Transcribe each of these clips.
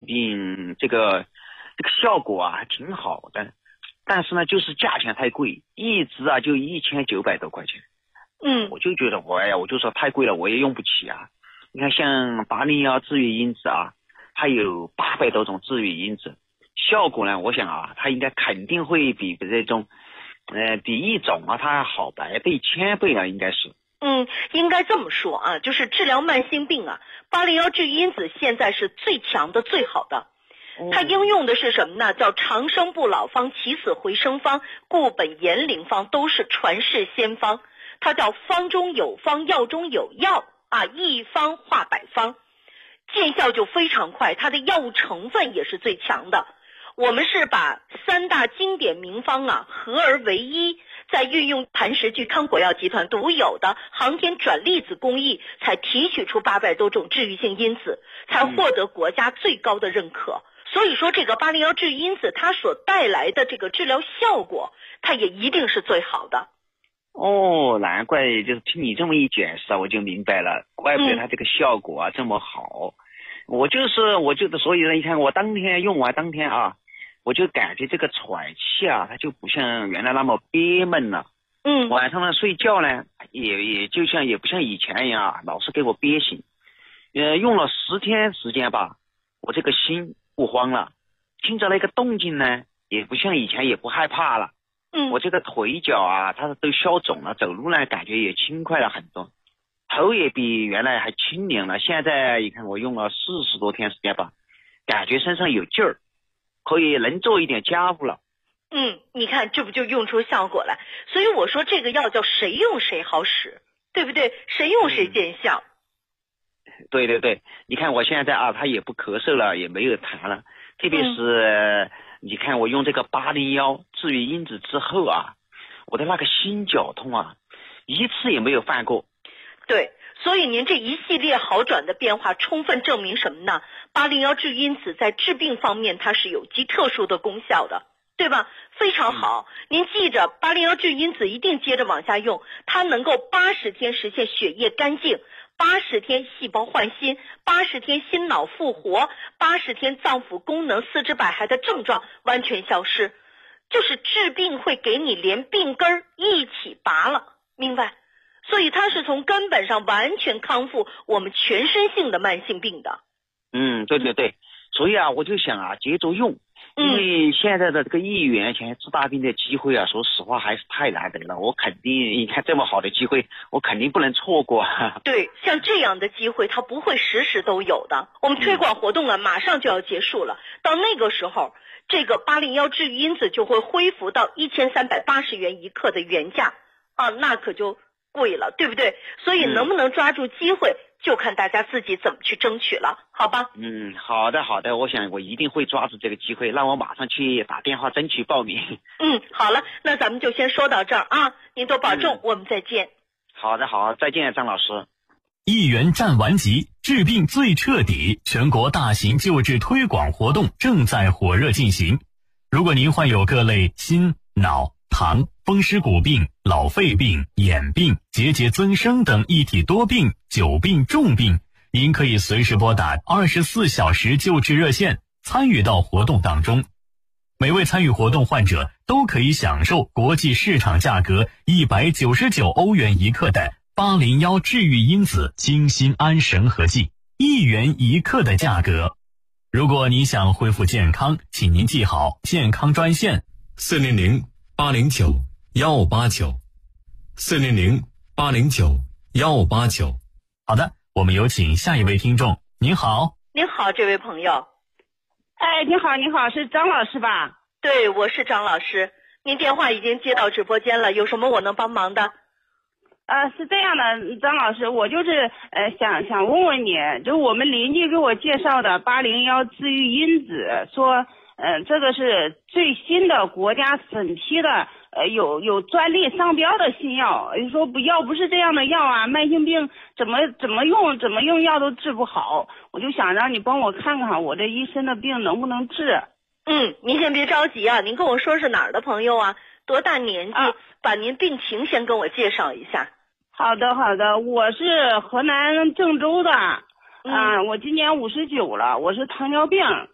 定这个效果啊还挺好的，但是呢就是价钱太贵，一支啊就1900多块钱。我就觉得我就说太贵了，我也用不起啊。你看像801治愈因子啊，它有800多种治愈因子，效果呢我想啊它应该肯定会比这种比一种啊它好100倍1000倍啊，应该是。 应该这么说啊，就是治疗慢性病啊，801治愈因子现在是最强的最好的。它应用的是什么呢？叫长生不老方、起死回生方、固本延龄方，都是传世仙方。它叫方中有方，药中有药啊，一方化百方，见效就非常快。它的药物成分也是最强的。我们是把3大经典名方啊合而为一，再运用磐石聚康果药集团独有的航天转粒子工艺，才提取出800多种治愈性因子，才获得国家最高的认可。所以说这个801治愈因子它所带来的这个治疗效果，它也一定是最好的。 难怪就是听你这么一解释啊，我就明白了，怪不得它这个效果啊这么好。我就是所以呢，你看我当天用完当天啊，我就感觉这个喘气啊，它就不像原来那么憋闷了。晚上呢睡觉呢，也不像以前一样啊，老是给我憋醒。用了10天时间吧，我这个心不慌了，听着那个动静呢，也不像以前也不害怕了。我这个腿脚啊，它都消肿了，走路呢感觉也轻快了很多，头也比原来还轻灵了。现在你看我用了40多天时间吧，感觉身上有劲儿，可以能做一点家务了。 你看这不就用出效果来？所以我说这个药叫谁用谁好使，对不对？谁用谁见效。 对对对，你看我现在啊，它也不咳嗽了，也没有痰了，特别是你看我用这个801治愈因子之后啊，我的那个心绞痛啊，一次也没有犯过。 对，所以您这一系列好转的变化，充分证明什么呢？801治愈因子在治病方面它是有极特殊的功效的，对吧？非常好。您记着801治愈因子一定接着往下用，它能够80天实现血液干净，80天细胞换新，80天心脑复活，80天脏腑功能、四肢百骸的症状完全消失，就是治病会给你连病根儿一起拔了，明白？所以它是从根本上完全康复我们全身性的慢性病的。 对对对，所以啊我就想啊接着用，因为现在的这个1亿元钱治大病的机会啊，说实话还是太难得了，我肯定你看这么好的机会，我肯定不能错过。 对，像这样的机会它不会时时都有的。我们推广活动啊马上就要结束了，到那个时候这个801治愈因子就会恢复到1380元一克的原价啊，那可就贵了，对不对？所以能不能抓住机会，就看大家自己怎么去争取了，好吧？ 好的好的，我想我一定会抓住这个机会，让我马上去打电话争取报名。 好了，那咱们就先说到这儿啊，您多保重，我们再见。 好的好，再见张老师。 1亿元战完级，治病最彻底，全国大型救治推广活动正在火热进行。如果您患有各类心、脑、糖、风湿骨病、老肺病、眼病、结节增生等一体多病、久病重病，您可以随时拨打24小时救治热线，参与到活动当中。每位参与活动患者都可以享受国际市场价格199欧元一克的801治愈因子清心安神合剂，1元一克的价格。如果你想恢复健康，请您记好健康专线400-809-189，400-809-189。好的，我们有请下一位听众。您好。 您好，这位朋友。 你好你好，是张老师吧？ 对，我是张老师，您电话已经接到直播间了，有什么我能帮忙的？ 是这样的，张老师，我就是想问问你，就我们邻居给我介绍的801治愈因子，说这个是最新的国家审批的有专利商标的新药，说不是这样的药啊，慢性病怎么用药都治不好，我就想让你帮我看看我这一身的病能不能治。 您先别着急啊，您跟我说是哪儿的朋友啊，多大年纪，把您病情先跟我介绍一下。 好的，我是河南郑州的，我今年59了，我是糖尿病，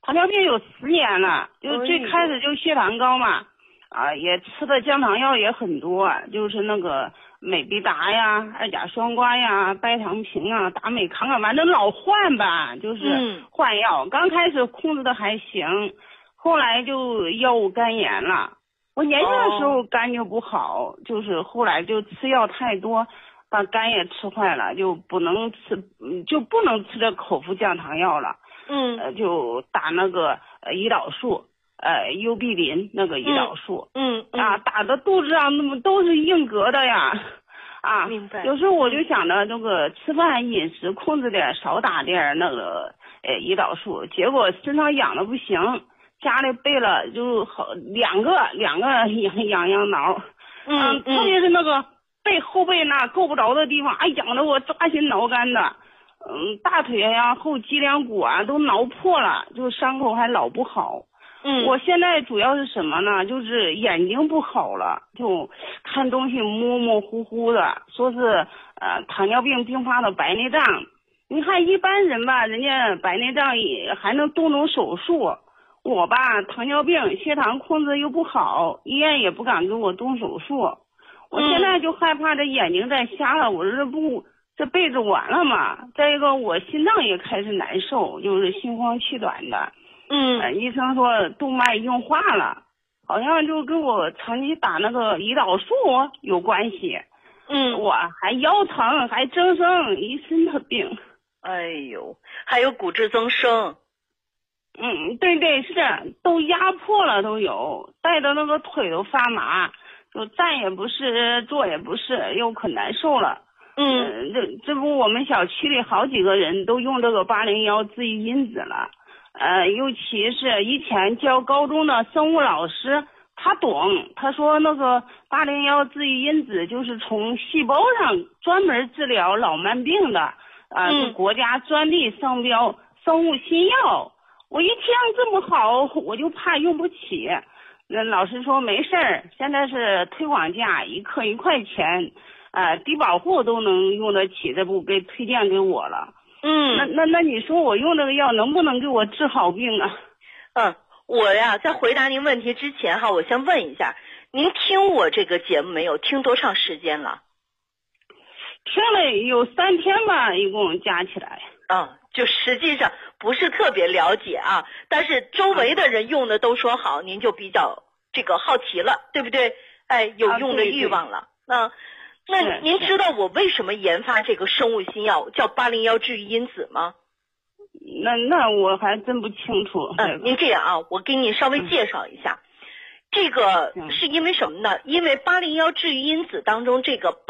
糖尿病有10年了，就最开始就血糖高嘛，也吃的降糖药也很多，就是那个美必达呀、2甲双胍呀、拜糖平啊、达美康啊，反正老换吧，就是换药。刚开始控制的还行，后来就药物肝炎了。我年轻的时候肝就不好，就是后来就吃药太多，把肝也吃坏了，就不能吃这口服降糖药了。就打那个胰岛素，优必林那个胰岛素。打的肚子上那么都是硬疙瘩呀。 明白。 有时候我就想着这个吃饭饮食控制点，少打点那个胰岛素，结果身上痒的不行。家里备了就好两个痒挠，特别是那个后背那够不着的地方，痒得我抓心挠肝的，大腿呀、后脊梁骨啊都挠破了，就伤口还老不好。我现在主要是什么呢？就是眼睛不好了，就看东西模模糊糊的，说是糖尿病并发的白内障。你看一般人吧，人家白内障也还能动手术。我吧，糖尿病，血糖控制又不好，医院也不敢给我动手术。我现在就害怕这眼睛再瞎了，我这辈子完了嘛。再一个，我心脏也开始难受，就是心慌气短的。医生说动脉硬化了，好像就跟我长期打那个胰岛素有关系。我还腰疼，还增生，一身的病。 哎呦，还有骨质增生。 对，是都压迫了，都有，带的那个腿都发麻，就站也不是，坐也不是，又可难受了。这不我们小区里好几个人都用这个801治愈因子了，尤其是以前教高中的生物老师，他懂，他说那个801治愈因子就是从细胞上专门治疗老慢病的，是国家专利商标生物新药。我一听这么好，我就怕用不起。那老师说没事儿，现在是推广价，1克1块钱，低保户都能用得起，这不被推荐给我了。那你说我用这个药能不能给我治好病啊？ 我呀，在回答您问题之前哈，我先问一下，您听我这个节目没有？听多长时间了？ 听了有3天吧，一共加起来。 就实际上不是特别了解啊，但是周围的人用的都说好，您就比较这个好奇了，对不对？有用的欲望了。那您知道我为什么研发这个生物新药叫801治愈因子吗？ 那我还真不清楚。 您这样啊，我给你稍微介绍一下。这个是因为什么呢？因为801治愈因子当中这个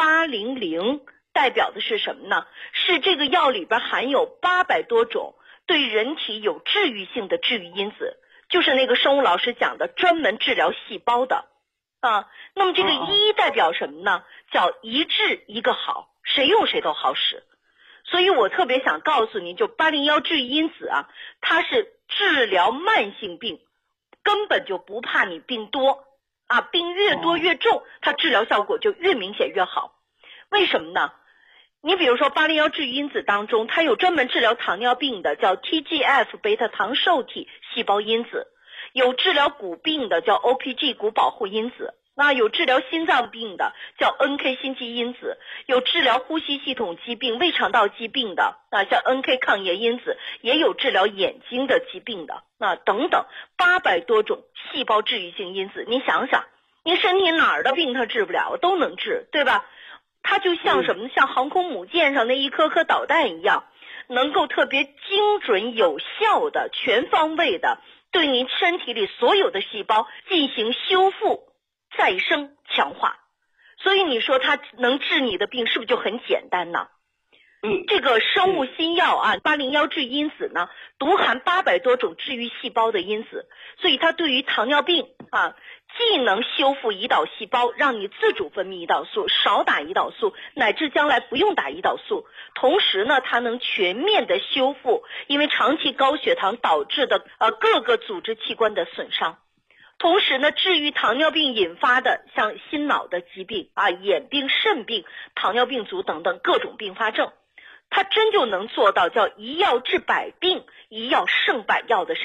800代表的是什么呢？是这个药里边含有800多种对人体有治愈性的治愈因子，就是那个生物老师讲的专门治疗细胞的那么这个1代表什么呢？叫一治一个好，谁用谁都好使。所以我特别想告诉你，就801治愈因子啊，它是治疗慢性病，根本就不怕你病多病越多越重，它治疗效果就越明显越好。为什么呢？你比如说801治愈因子当中，它有专门治疗糖尿病的叫 TGF 贝塔糖受体细胞因子，有治疗骨病的叫 OPG 骨保护因子，有治疗心脏病的叫 NK 心肌因子，有治疗呼吸系统疾病、胃肠道疾病的像 NK 抗炎因子，也有治疗眼睛的疾病的等等800多种细胞治愈性因子。你想想，你身体哪儿的病它治不了，都能治，对吧？它就像什么呢？像航空母舰上那一颗颗导弹一样，能够特别精准有效的全方位的对你身体里所有的细胞进行修复、再生、强化。所以你说它能治你的病是不是就很简单呢？这个生物新药801治愈因子呢，独含800多种治愈细胞的因子，所以它对于糖尿病既能修复胰岛细胞，让你自主分泌胰岛素，少打胰岛素，乃至将来不用打胰岛素。同时呢，它能全面的修复因为长期高血糖导致的各个组织器官的损伤。同时呢，治愈糖尿病引发的像心脑的疾病眼病、肾病、糖尿病足等等各种并发症，它真就能做到叫一药治百病，一药胜百药的